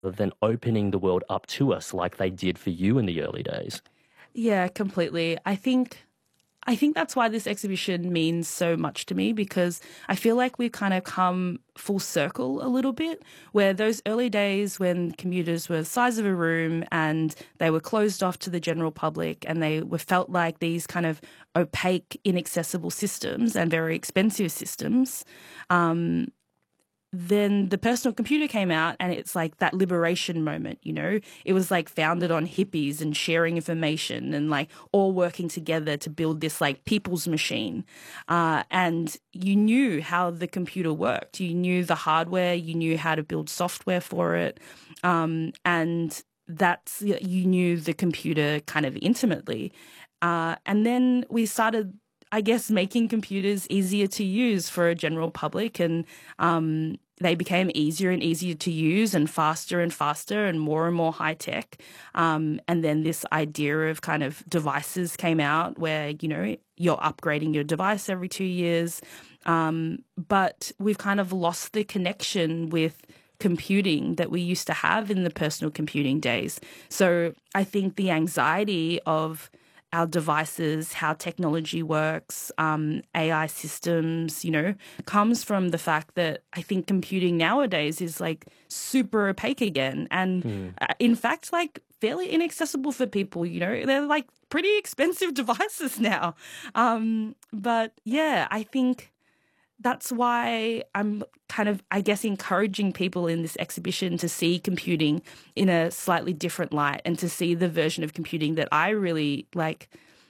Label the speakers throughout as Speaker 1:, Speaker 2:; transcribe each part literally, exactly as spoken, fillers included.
Speaker 1: than opening the world up to us like they did for you in the early days.
Speaker 2: Yeah, completely. I think I think that's why this exhibition means so much to me, because I feel like we've kind of come full circle a little bit, where those early days when computers were the size of a room and they were closed off to the general public and they were felt like these kind of opaque, inaccessible systems and very expensive systems, um, then the personal computer came out and it's like that liberation moment, you know? It was like founded on hippies and sharing information and like all working together to build this like people's machine. Uh, and you knew how the computer worked. You knew the hardware, you knew how to build software for it. Um, and that's, you knew the computer kind of intimately. Uh, and then we started, I guess, making computers easier to use for a general public, and um, they became easier and easier to use and faster and faster and more and more high tech. Um, and then this idea of kind of devices came out where, you know, you're upgrading your device every two years. Um, but we've kind of lost the connection with computing that we used to have in the personal computing days. So I think the anxiety of our devices, how technology works, um, A I systems, you know, comes from the fact that I think computing nowadays is like super opaque again. And
Speaker 1: Mm.
Speaker 2: uh, in fact, like fairly inaccessible for people, you know, they're like pretty expensive devices now. Um, but yeah, I think that's why I'm kind of, I guess, encouraging people in this exhibition to see computing in a slightly different light and to see the version of computing that I really like.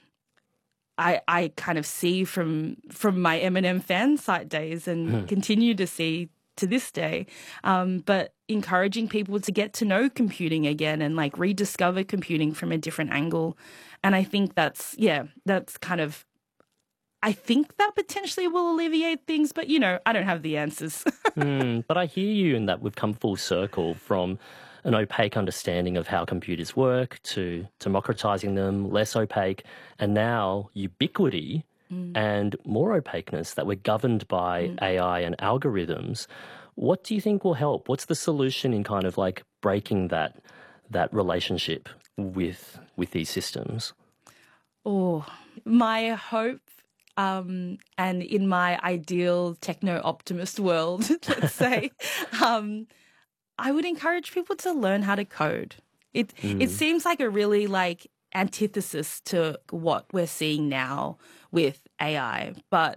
Speaker 2: I, I kind of see from from my Eminem fan site days and continue to see to this day. Um, but encouraging people to get to know computing again and like rediscover computing from a different angle. And I think that's, yeah, that's kind of, I think that potentially will alleviate things, but, you know, I don't have the answers.
Speaker 1: Mm, but I hear you in that we've come full circle from an opaque understanding of how computers work to democratizing them, less opaque, and now ubiquity mm. and more opaqueness, that we're governed by mm. A I and algorithms. What do you think will help? What's the solution in kind of like breaking that that relationship with with these systems?
Speaker 2: Oh, my hope, Um, and in my ideal techno-optimist world, let's say, um, I would encourage people to learn how to code. It
Speaker 1: Mm.
Speaker 2: it seems like a really like antithesis to what we're seeing now with A I, but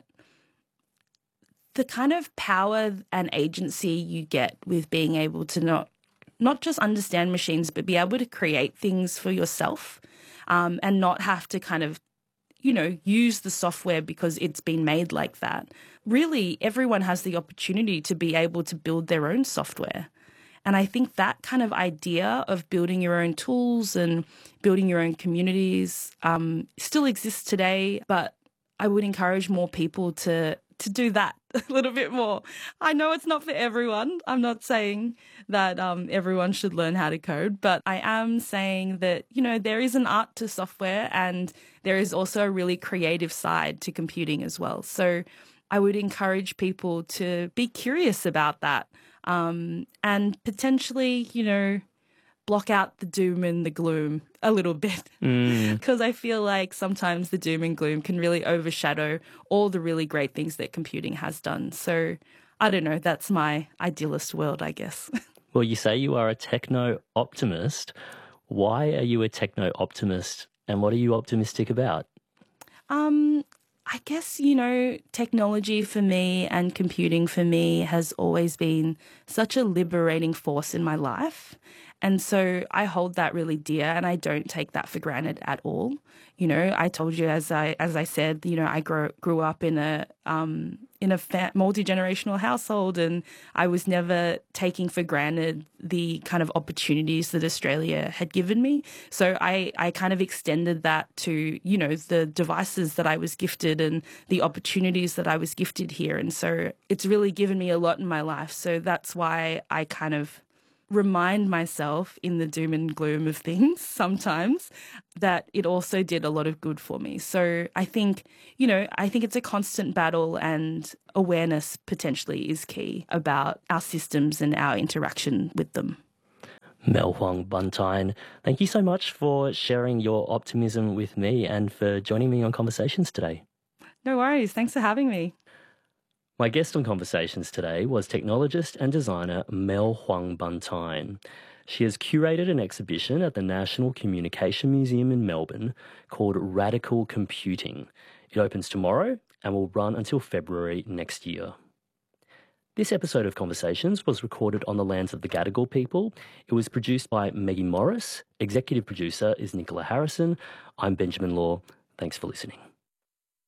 Speaker 2: the kind of power and agency you get with being able to not not just understand machines, but be able to create things for yourself, um, and not have to kind of you know, use the software because it's been made like that. Really, everyone has the opportunity to be able to build their own software. And I think that kind of idea of building your own tools and building your own communities um, still exists today, but I would encourage more people to to do that a little bit more. I know it's not for everyone. I'm not saying that um, everyone should learn how to code, but I am saying that, you know, there is an art to software and there is also a really creative side to computing as well. So I would encourage people to be curious about that um, and potentially, you know, block out the doom and the gloom a little bit, because mm. I feel like sometimes the doom and gloom can really overshadow all the really great things that computing has done. So I don't know, that's my idealist world, I guess.
Speaker 1: Well, you say you are a techno-optimist. Why are you a techno-optimist and what are you optimistic about?
Speaker 2: Um, I guess, you know, technology for me and computing for me has always been such a liberating force in my life. And so I hold that really dear and I don't take that for granted at all. You know, I told you, as I as I said, you know, I grew, grew up in a um, in a fa- multi-generational household, and I was never taking for granted the kind of opportunities that Australia had given me. So I, I kind of extended that to, you know, the devices that I was gifted and the opportunities that I was gifted here. And so it's really given me a lot in my life. So that's why I kind of remind myself in the doom and gloom of things sometimes that it also did a lot of good for me. So I think, you know, I think it's a constant battle, and awareness potentially is key about our systems and our interaction with them.
Speaker 1: Mel Huang Buntine, thank you so much for sharing your optimism with me and for joining me on Conversations today.
Speaker 2: No worries. Thanks for having me.
Speaker 1: My guest on Conversations today was technologist and designer Mel Huang Buntine. She has curated an exhibition at the National Communication Museum in Melbourne called Radical Computing. It opens tomorrow and will run until February next year. This episode of Conversations was recorded on the lands of the Gadigal people. It was produced by Maggie Morris. Executive producer is Nicola Harrison. I'm Benjamin Law. Thanks for listening.